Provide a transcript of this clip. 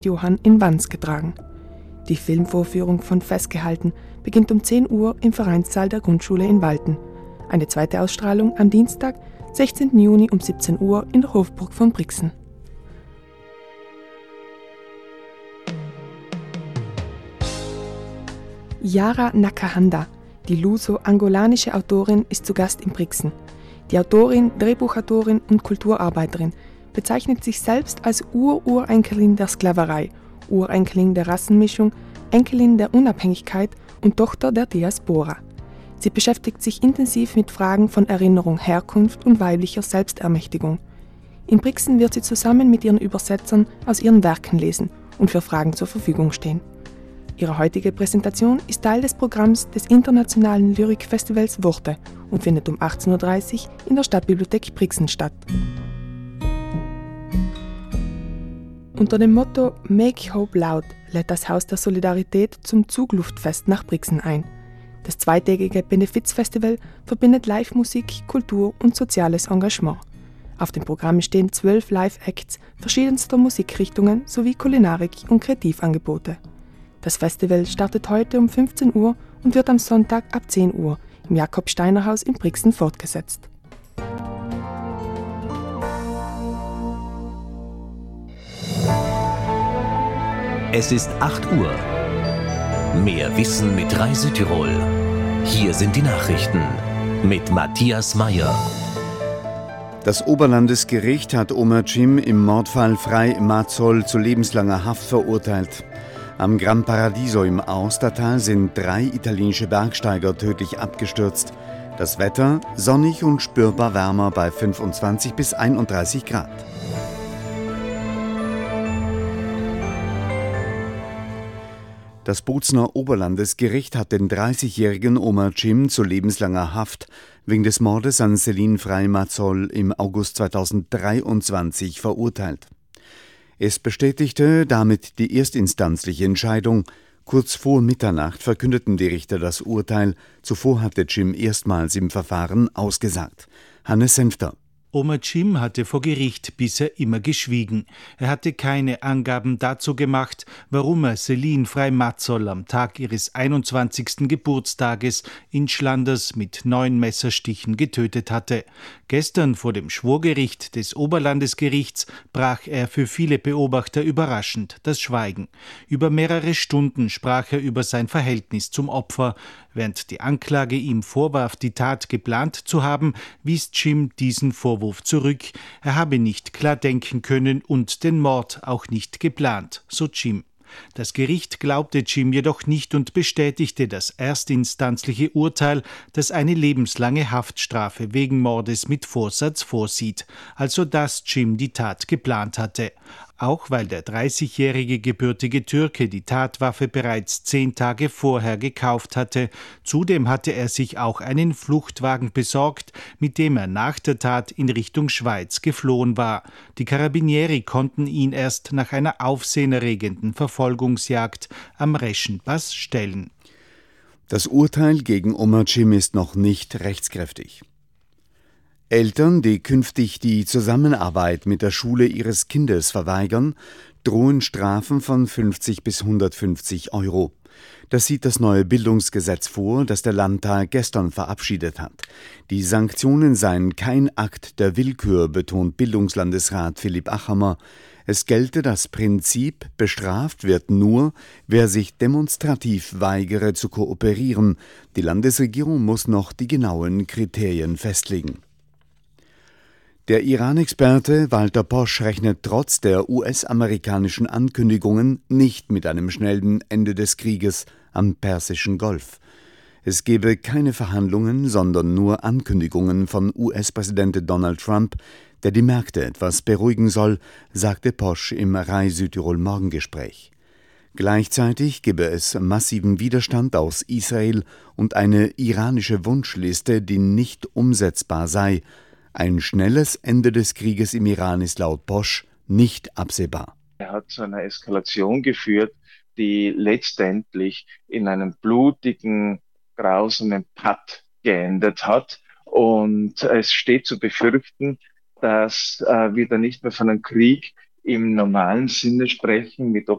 Johann in Vans getragen. Die Filmvorführung von Festgehalten beginnt um 10 Uhr im Vereinssaal der Grundschule in Walten. Eine zweite Ausstrahlung am Dienstag, 16. Juni um 17 Uhr in der Hofburg von Brixen. Yara Nakahanda, die luso-angolanische Autorin, ist zu Gast in Brixen. Die Autorin, Drehbuchautorin und Kulturarbeiterin bezeichnet sich selbst als Urenkelin der Sklaverei, Urenkelin der Rassenmischung, Enkelin der Unabhängigkeit und Tochter der Diaspora. Sie beschäftigt sich intensiv mit Fragen von Erinnerung, Herkunft und weiblicher Selbstermächtigung. In Brixen wird sie zusammen mit ihren Übersetzern aus ihren Werken lesen und für Fragen zur Verfügung stehen. Ihre heutige Präsentation ist Teil des Programms des Internationalen Lyrikfestivals Worte und findet um 18.30 Uhr in der Stadtbibliothek Brixen statt. Unter dem Motto Make Hope Loud lädt das Haus der Solidarität zum Zugluftfest nach Brixen ein. Das zweitägige Benefizfestival verbindet Live-Musik, Kultur und soziales Engagement. Auf dem Programm stehen 12 Live-Acts verschiedenster Musikrichtungen sowie Kulinarik- und Kreativangebote. Das Festival startet heute um 15 Uhr und wird am Sonntag ab 10 Uhr im Jakob-Steiner-Haus in Brixen fortgesetzt. Es ist 8 Uhr. Mehr Wissen mit Reise Tirol. Hier sind die Nachrichten mit Matthias Meyer. Das Oberlandesgericht hat Omar Cim im Mordfall Frei Matzol zu lebenslanger Haft verurteilt. Am Gran Paradiso im Aostatal sind 3 italienische Bergsteiger tödlich abgestürzt. Das Wetter sonnig und spürbar wärmer bei 25 bis 31 Grad. Das Bozner Oberlandesgericht hat den 30-jährigen Omar Cim zu lebenslanger Haft wegen des Mordes an Céline Frei Matzol im August 2023 verurteilt. Es bestätigte damit die erstinstanzliche Entscheidung. Kurz vor Mitternacht verkündeten die Richter das Urteil. Zuvor hatte Cim erstmals im Verfahren ausgesagt. Hannes Senfter. Omar Cim hatte vor Gericht bisher immer geschwiegen. Er hatte keine Angaben dazu gemacht, warum er Céline Frei Matzol am Tag ihres 21. Geburtstages in Schlanders mit 9 Messerstichen getötet hatte. Gestern vor dem Schwurgericht des Oberlandesgerichts brach er für viele Beobachter überraschend das Schweigen. Über mehrere Stunden sprach er über sein Verhältnis zum Opfer. Während die Anklage ihm vorwarf, die Tat geplant zu haben, wies Cim diesen Vorwurf zurück. Er habe nicht klar denken können und den Mord auch nicht geplant, so Cim. Das Gericht glaubte Cim jedoch nicht und bestätigte das erstinstanzliche Urteil, das eine lebenslange Haftstrafe wegen Mordes mit Vorsatz vorsieht, also dass Cim die Tat geplant hatte. Auch weil der 30-jährige gebürtige Türke die Tatwaffe bereits 10 Tage vorher gekauft hatte. Zudem hatte er sich auch einen Fluchtwagen besorgt, mit dem er nach der Tat in Richtung Schweiz geflohen war. Die Carabinieri konnten ihn erst nach einer aufsehenerregenden Verfolgungsjagd am Reschenpass stellen. Das Urteil gegen Omar Cim ist noch nicht rechtskräftig. Eltern, die künftig die Zusammenarbeit mit der Schule ihres Kindes verweigern, drohen Strafen von 50 bis 150 Euro. Das sieht das neue Bildungsgesetz vor, das der Landtag gestern verabschiedet hat. Die Sanktionen seien kein Akt der Willkür, betont Bildungslandesrat Philipp Achammer. Es gelte das Prinzip, bestraft wird nur, wer sich demonstrativ weigere zu kooperieren. Die Landesregierung muss noch die genauen Kriterien festlegen. Der Iran-Experte Walter Posch rechnet trotz der US-amerikanischen Ankündigungen nicht mit einem schnellen Ende des Krieges am Persischen Golf. Es gebe keine Verhandlungen, sondern nur Ankündigungen von US-Präsident Donald Trump, der die Märkte etwas beruhigen soll, sagte Posch im RAI Südtirol Morgengespräch. Gleichzeitig gebe es massiven Widerstand aus Israel und eine iranische Wunschliste, die nicht umsetzbar sei. Ein schnelles Ende des Krieges im Iran ist laut Posch nicht absehbar. Er hat zu einer Eskalation geführt, die letztendlich in einem blutigen, grausamen Patt geendet hat. Und es steht zu befürchten, dass wir da nicht mehr von einem Krieg im normalen Sinne sprechen mit